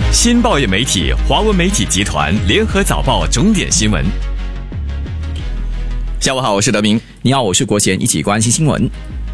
新报业媒体华文媒体集团联合早报重点新闻。下午好，我是德明。 你好，我是国贤，一起关心新闻。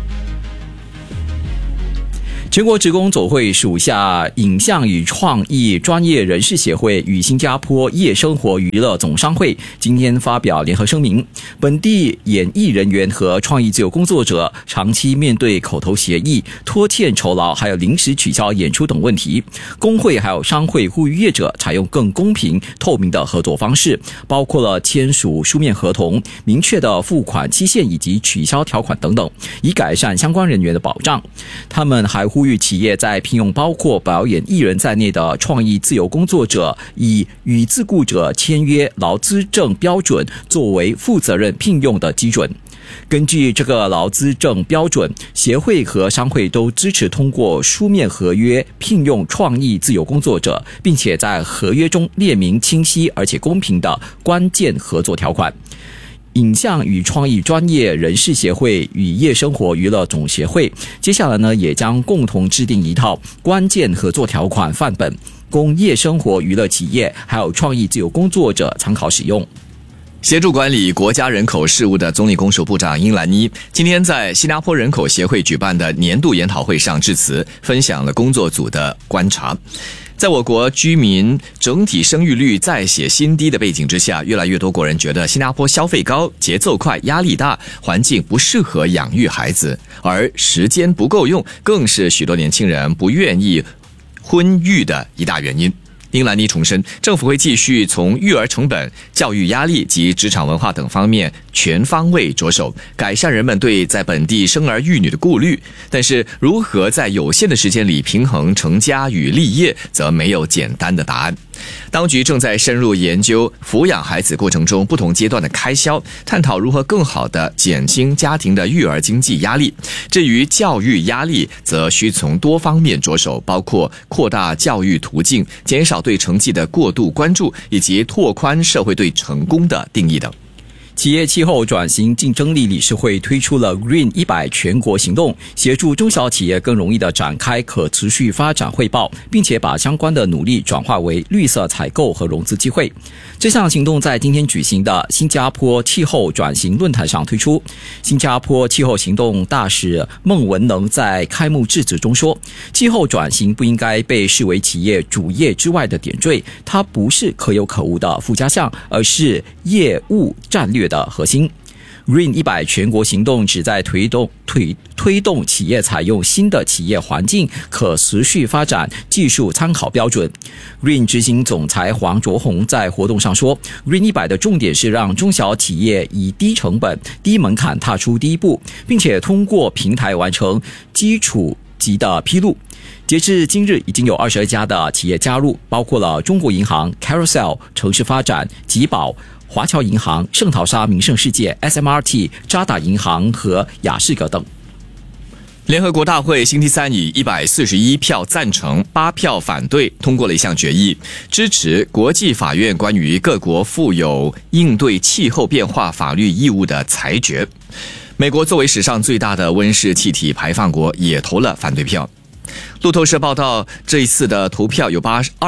全国职工总会属下影像与创意专业人士协会与新加坡夜生活娱乐总商会今天发表联合声明，本地演艺人员和创意自由工作者长期面对口头协议、拖欠酬劳还有临时取消演出等问题。工会还有商会呼吁业者采用更公平透明的合作方式，包括了签署书面合同、明确的付款期限以及取消条款等等，以改善相关人员的保障。他们还呼吁企业在聘用包括表演艺人在内的创意自由工作者，以与自雇者签约劳资证标准作为负责任聘用的基准。根据这个劳资证标准，协会和商会都支持通过书面合约聘用创意自由工作者，并且在合约中列明清晰而且公平的关键合作条款。影像与创意专业人士协会与夜生活娱乐总协会接下来呢，也将共同制定一套关键合作条款范本，供夜生活娱乐企业还有创意自由工作者参考使用。 协助管理国家人口事务的总理公署部长英兰妮今天在新加坡人口协会举办的年度研讨会上致辞，分享了工作组的观察。在我国居民整体生育率再写新低的背景之下，越来越多国人觉得新加坡消费高、节奏快、压力大，环境不适合养育孩子，而时间不够用更是许多年轻人不愿意婚育的一大原因。英兰妮重申，政府会继续从育儿成本、教育压力及职场文化等方面全方位着手，改善人们对在本地生儿育女的顾虑。但是，如何在有限的时间里平衡成家与立业，则没有简单的答案。当局正在深入研究抚养孩子过程中不同阶段的开销，探讨如何更好地减轻家庭的育儿经济压力。至于教育压力，则需从多方面着手，包括扩大教育途径、减少对成绩的过度关注，以及拓宽社会对成功的定义等。 企业气候转型竞争力理事会推出了 Green 100全国行动，协助中小企业更容易地展开可持续发展汇报，并且把相关的努力转化为绿色采购和融资机会。这项行动在今天举行的新加坡气候转型论坛上推出。新加坡气候行动大使孟文能在开幕致辞中说，气候转型不应该被视为企业主业之外的点缀，它不是可有可无的附加项，而是业务战略的核心。Green 100全国行动旨在推动企业采用新的企业环境可持续发展技术参考标准。Green 执行总裁黄卓宏在活动上说， Green 100的重点是让中小企业以低成本、低门槛踏出第一步，并且通过平台完成基础级的披露。截至今日，已经有22家的企业加入，包括了中国银行、Carousel、城市发展、吉宝、华侨银行、圣淘沙名胜世界、SMRT、渣打银行和雅士格等。 联合国大会星期三以141票赞成、8票反对通过了一项决议，支持国际法院关于各国负有应对气候变化法律义务的裁决。美国作为史上最大的温室气体排放国，也投了反对票。路透社报道，这一次的投票有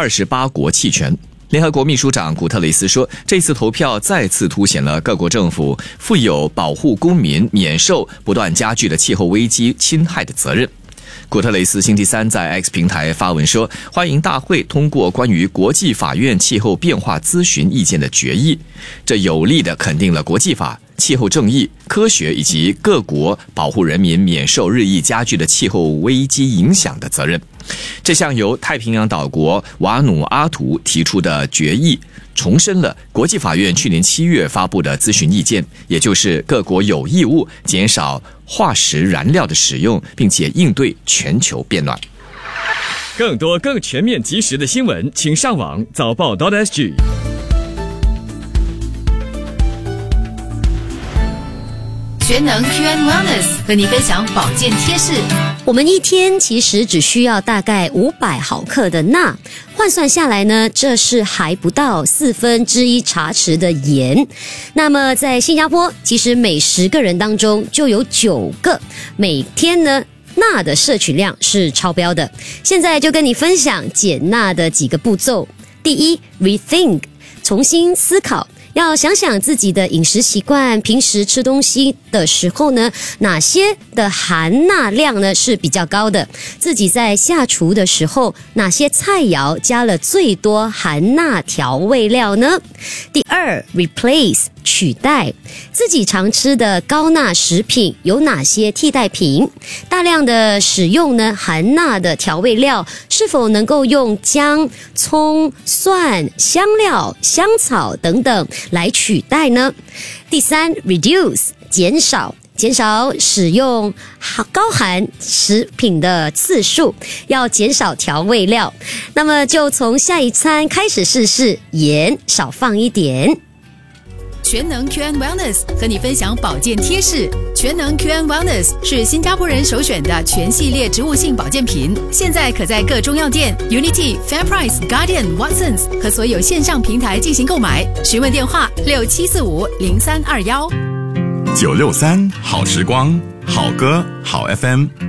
28国弃权。联合国秘书长古特雷斯说，这次投票再次凸显了各国政府负有保护公民免受不断加剧的气候危机侵害的责任。古特雷斯星期三在 X 平台发文说，欢迎大会通过关于国际法院气候变化咨询意见的决议，这有力地肯定了国际法、气候正义、科学以及各国保护人民免受日益加剧的气候危机影响的责任。这项由太平洋岛国瓦努阿图提出的决议重申了国际法院去年7月发布的咨询意见，也就是各国有义务减少化石燃料的使用，并且应对全球变暖。 更多更全面及时的新闻，请上网早报.sg。 全能 QN Wellness 和你分享保健贴士。 我们一天其实只需要大概500毫克的钠，换算下来呢，这是还不到1/4茶匙的盐。那么在新加坡，其实每10个人当中就有9个每天呢钠的摄取量是超标的。现在就跟你分享减钠的几个步骤。第一 ，rethink， 重新思考。要想想自己的饮食习惯，平时吃东西的时候呢，哪些的含钠量呢是比较高的？自己在下厨的时候，哪些菜肴加了最多含钠调味料呢？第二 ，replace， 取代自己常吃的高钠食品有哪些替代品？大量的使用呢含钠的调味料，是否能够用姜、葱、蒜、香料、香草等等来取代呢？第三 ，reduce， 减少使用高含食品的次数，要减少调味料。那么就从下一餐开始试试，盐少放一点。 全能 QN Wellness 和你分享保健贴士。全能 QN Wellness 是新加坡人首选的全系列植物性保健品，现在可在各中药店、Unity、FairPrice、Guardian、Watsons 和所有线上平台进行购买。询问电话67450321。 963好时光，好歌好 FM。